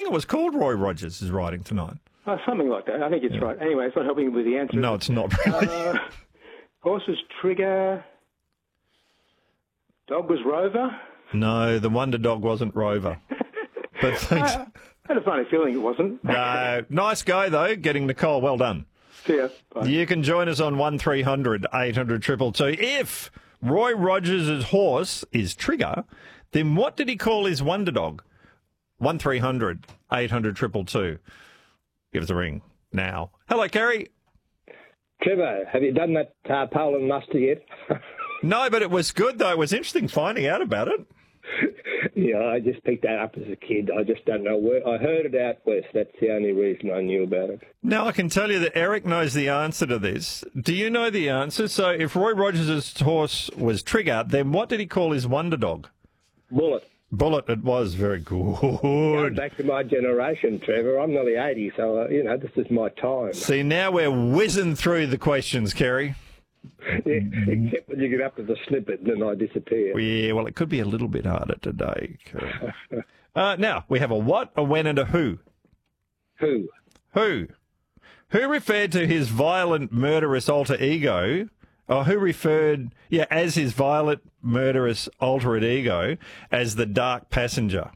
think it was called Roy Rogers is riding tonight. Something like that. I think it's right. Anyway, it's not helping with the answer. No, it's not really. Horse was Trigger. Dog was Rover. No, the Wonder Dog wasn't Rover. But thanks. I had a funny feeling it wasn't. No, nice go, though, getting Nicole. Well done. See ya. Bye. You can join us on 1300 800 222. If Roy Rogers' horse is Trigger, then what did he call his Wonder Dog? 1300 800 222. Give us a ring now. Hello, Kerry. Trevor, have you done that Poland muster yet? No, but it was good, though. It was interesting finding out about it. Yeah, I just picked that up as a kid. I just don't know where. I heard it out west. That's the only reason I knew about it. Now, I can tell you that Eric knows the answer to this. Do you know the answer? So if Roy Rogers' horse was Trigger, then what did he call his Wonder Dog? Bullet. Bullet, it was. Very good. Going back to my generation, Trevor. I'm nearly 80, so, this is my time. See, now we're whizzing through the questions, Kerry. Yeah, except when you get up to the snippet and then I disappear. Yeah, well, it could be a little bit harder today. Now, we have a what, a when, and a who. Who? Who? Who referred to his violent, murderous alter ego, or who referred, as his violent, murderous, alter ego, as the Dark Passenger?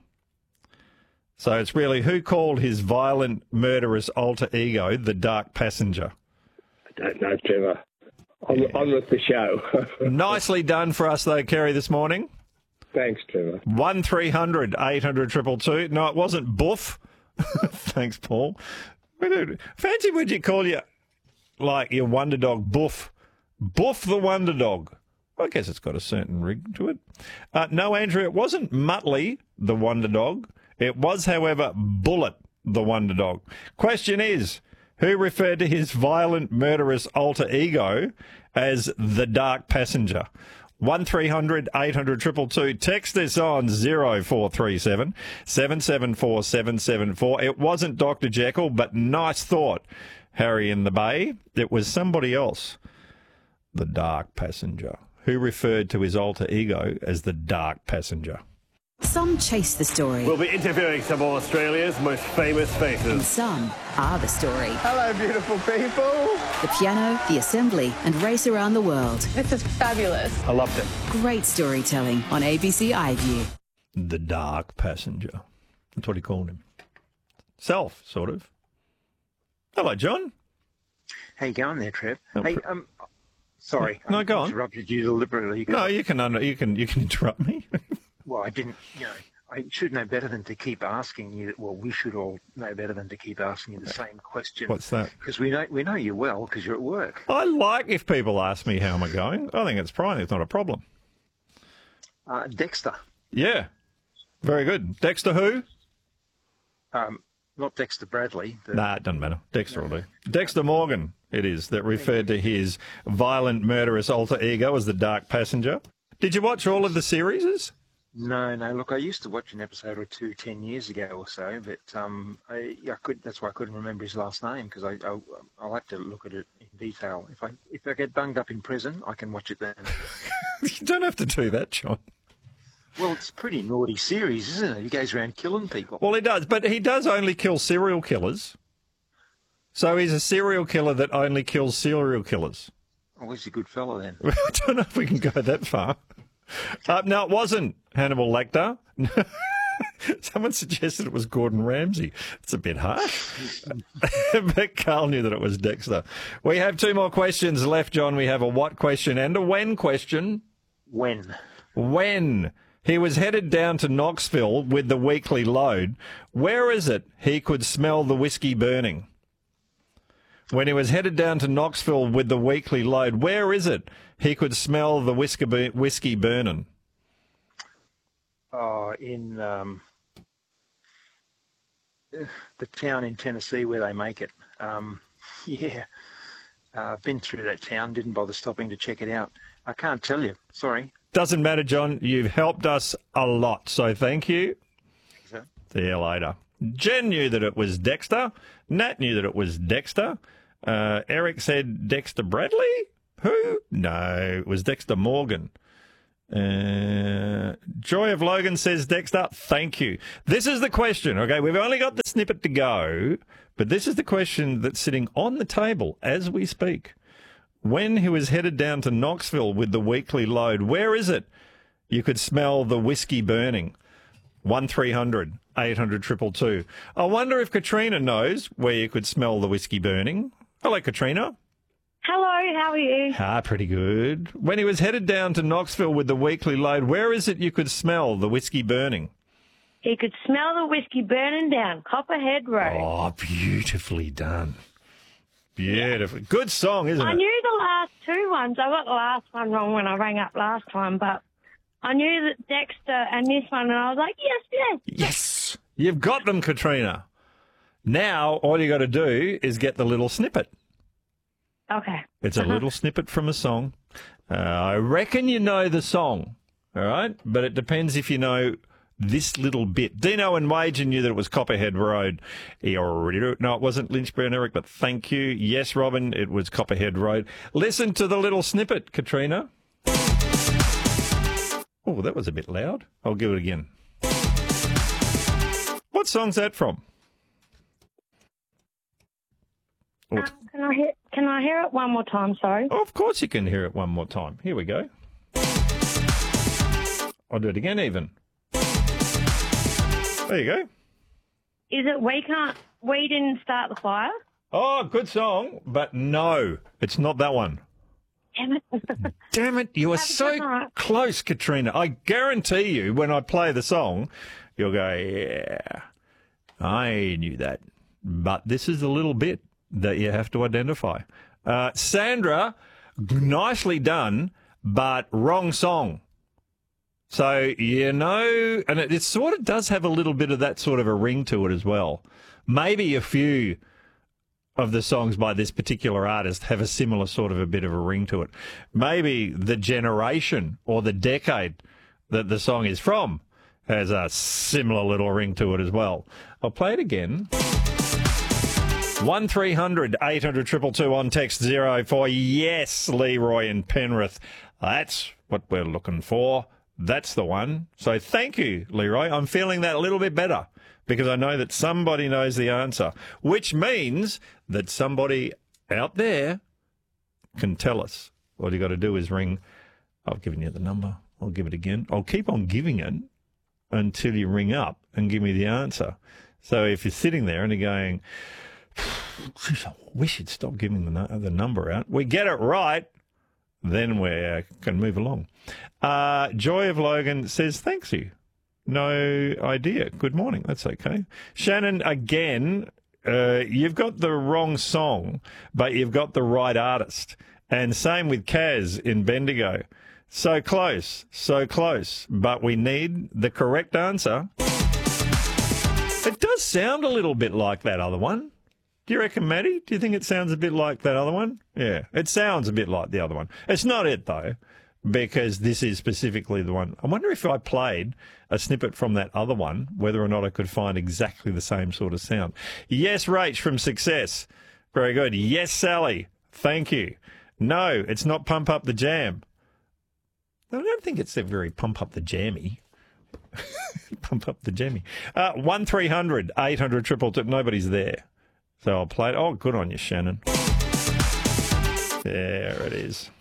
So it's really who called his violent, murderous alter ego the Dark Passenger? I don't know, Trevor. On with the show. Nicely done for us, though, Kerry, this morning. Thanks, Trevor. 1300 800 222. No, it wasn't Boof. Thanks, Paul. Fancy would you call you, like, your Wonder Dog Boof? Boof the Wonder Dog. I guess it's got a certain rig to it. No, Andrew, it wasn't Muttley the Wonder Dog. It was, however, Bullet the Wonder Dog. Question is, who referred to his violent, murderous alter ego as the Dark Passenger? 1300 800 222. Text us on 0437 774 774. It wasn't Dr. Jekyll, but nice thought, Harry in the Bay. It was somebody else. The Dark Passenger. Who referred to his alter ego as the Dark Passenger? Some chase the story. We'll be interviewing some of Australia's most famous And faces. some are the story. Hello, beautiful people. The piano, the assembly, and race around the world. This is fabulous. I loved it. Great storytelling on ABC iView. The Dark Passenger. That's what he called him. Self, sort of. Hello, John. How you going there, Trev? Oh, Hey, sorry. No, go I on. interrupted you deliberately. No, you can interrupt me. Well, I didn't, I should know better than to keep asking you. Well, we should all know better than to keep asking you the same question. What's that? Because we know you well because you're at work. I like if people ask me how am I going. I think it's fine. It's not a problem. Dexter. Yeah. Very good. Dexter who? Not Dexter Bradley. Nah, it doesn't matter. Dexter will do. Dexter Morgan, it is, that referred to his violent, murderous alter ego as the Dark Passenger. Did you watch all of the series? No. Look, I used to watch an episode or two 10 years ago or so, but I could. That's why I couldn't remember his last name because I like to look at it in detail. If I get bunged up in prison, I can watch it then. You don't have to do that, John. Well, it's a pretty naughty series, isn't it? He goes around killing people. Well, he does, but he does only kill serial killers. So he's a serial killer that only kills serial killers. Oh, he's a good fella then. I don't know if we can go that far. No, it wasn't Hannibal Lecter. Someone suggested it was Gordon Ramsay. It's a bit harsh. But Carl knew that it was Dexter. We have two more questions left, John. We have a what question and a when question. When? When he was headed down to Knoxville with the weekly load, where is it he could smell the whiskey burning? When he was headed down to Knoxville with the weekly load, where is it he could smell the whiskey burning? In the town in Tennessee where they make it. I've been through that town, didn't bother stopping to check it out. I can't tell you. Sorry. Doesn't matter, John. You've helped us a lot, so thank you. So? See you later. Jen knew that it was Dexter. Nat knew that it was Dexter. Eric said Dexter Bradley? Who? No, it was Dexter Morgan. Joy of Logan says, Dexter, thank you. This is the question, okay? We've only got the snippet to go, but this is the question that's sitting on the table as we speak. When he was headed down to Knoxville with the weekly load, where is it? You could smell the whiskey burning. 1300 800 222. I wonder if Katrina knows where you could smell the whiskey burning. Hello, Katrina. Hello, how are you? Pretty good. When he was headed down to Knoxville with the weekly load, where is it you could smell the whiskey burning? He could smell the whiskey burning down Copperhead Road. Oh, beautifully done. Beautiful. Good song, isn't it? I knew the last two ones. I got the last one wrong when I rang up last time, but I knew that Dexter and this one, and I was like, yes. Yes. You've got them, Katrina. Now, all you got to do is get the little snippet. Okay. It's a little snippet from a song. I reckon you know the song, all right? But it depends if you know this little bit. Dino and Wager knew that it was Copperhead Road. No, it wasn't Lynchburg and Eric, but thank you. Yes, Robin, it was Copperhead Road. Listen to the little snippet, Katrina. Oh, that was a bit loud. I'll give it again. What song's that from? Can I hear it one more time, sorry? Oh, of course you can hear it one more time. Here we go. I'll do it again even. There you go. Is it We Didn't Start the Fire? Oh, good song, but no, it's not that one. Damn it. Damn it, you are so close, Katrina. I guarantee you when I play the song, you'll go, yeah, I knew that. But this is a little bit that you have to identify. Sandra, nicely done, but wrong song. So, you know, and it sort of does have a little bit of that sort of a ring to it as well. Maybe a few of the songs by this particular artist have a similar sort of a bit of a ring to it. Maybe the generation or the decade that the song is from has a similar little ring to it as well. I'll play it again. 1300 800 222 on text 04. Yes, Leroy and Penrith. That's what we're looking for. That's the one. So thank you, Leroy. I'm feeling that a little bit better because I know that somebody knows the answer, which means that somebody out there can tell us. All you got to do is ring. I've given you the number. I'll give it again. I'll keep on giving it until you ring up and give me the answer. So if you're sitting there and you're going, geez, I wish you'd stop giving the number out. We get it right, then we can move along. Joy of Logan says, thanks you. No idea. Good morning. That's okay. Shannon, again, you've got the wrong song, but you've got the right artist. And same with Kaz in Bendigo. So close, but we need the correct answer. It does sound a little bit like that other one. Do you reckon, Maddie? Do you think it sounds a bit like that other one? Yeah, it sounds a bit like the other one. It's not it, though, because this is specifically the one. I wonder if I played a snippet from that other one, whether or not I could find exactly the same sort of sound. Yes, Rach from Success. Very good. Yes, Sally. Thank you. No, it's not Pump Up the Jam. I don't think it's a very Pump Up the Jammy. Pump Up the Jammy. 1300 800 222. Nobody's there. So I'll play it. Oh, good on you, Shannon. There it is.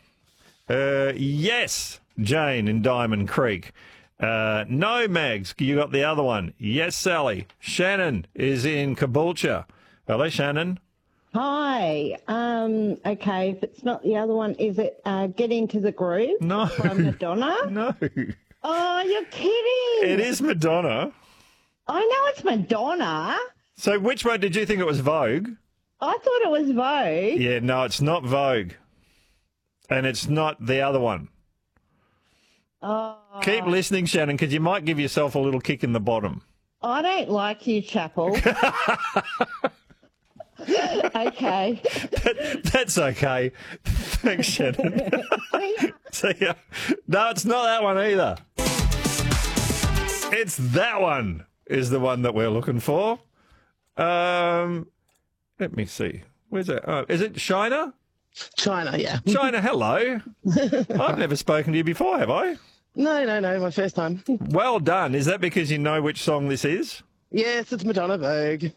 Yes, Jane in Diamond Creek. No, Mags, you got the other one. Yes, Sally. Shannon is in Caboolture. Hello, Shannon. Hi. Okay, if it's not the other one, is it Get Into the Groove? No. By Madonna? No. Oh, you're kidding. It is Madonna. I know it's Madonna. So which one did you think it was Vogue? I thought it was Vogue. Yeah, no, it's not Vogue. And it's not the other one. Oh. Keep listening, Shannon, because you might give yourself a little kick in the bottom. I don't like you, Chapel. Okay. That's okay. Thanks, Shannon. See ya. No, it's not that one either. It's that one is the one that we're looking for. Let me see. Where's that? Oh, is it China? China, yeah. China, hello. I've never spoken to you before, have I? No, my first time. Well done. Is that because you know which song this is? Yes, it's Madonna Vogue.